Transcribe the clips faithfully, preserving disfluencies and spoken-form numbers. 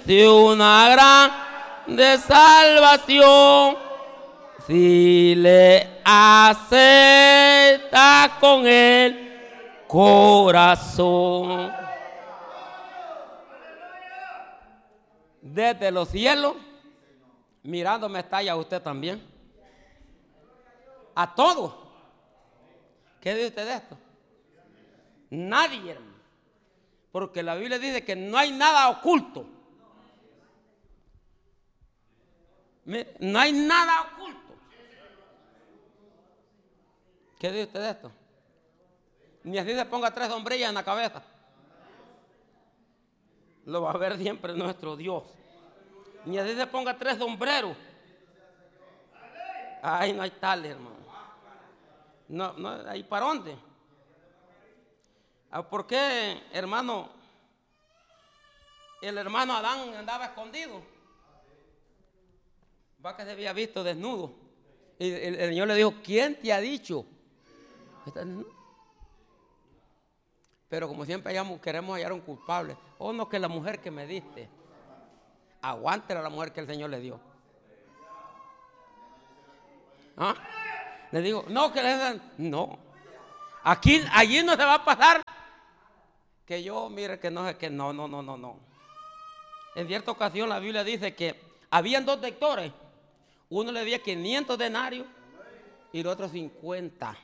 de una grande salvación. Si le acepta con el corazón. Desde los cielos, mirándome está ya usted también. A todos. ¿Qué dice usted de esto? Nadie, hermano. Porque la Biblia dice que no hay nada oculto. No hay nada oculto. ¿Qué dice usted de esto? Ni así se ponga tres sombrillas en la cabeza. Lo va a ver siempre nuestro Dios. Ni así se ponga tres sombreros. Ay, no hay tal, hermano. No, no, ¿ahí para dónde? ¿Por qué, hermano? El hermano Adán andaba escondido. Va que se había visto desnudo. Y el, el Señor le dijo, ¿quién te ha dicho? Pero como siempre hallamos, queremos hallar un culpable. Oh, no, que la mujer que me diste. Aguántela la mujer que el Señor le dio. ¿Ah? Le digo, no, que le no. Aquí, allí no se va a pasar. Que yo, mire, que no es que no, no, no, no, no. En cierta ocasión la Biblia dice que habían dos lectores. Uno le debía quinientos denarios y el otro cincuenta.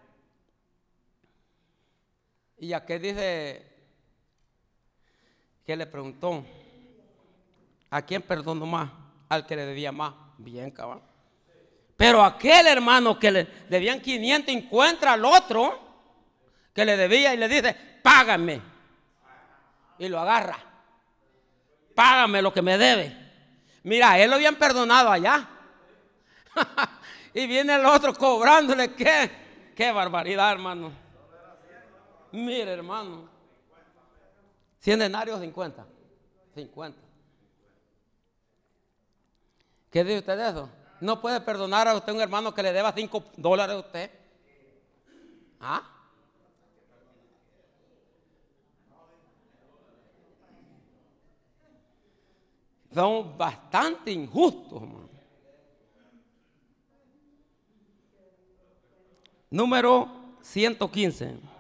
Y aquel dice que le preguntó, ¿a quién perdonó más? Al que le debía más. Bien, cabrón. Pero aquel hermano que le debían quinientos encuentra al otro que le debía y le dice, págame. Y lo agarra. Págame lo que me debe. Mira, él lo habían perdonado allá. Y viene el otro cobrándole. ¿Qué? Qué barbaridad, hermano. Mire, hermano. cien denarios, cincuenta. cincuenta. ¿Qué dice usted de eso? No puede perdonar a usted un hermano que le deba cinco dólares a usted. ¿Ah? Son bastante injustos, hermano. Número ciento quince.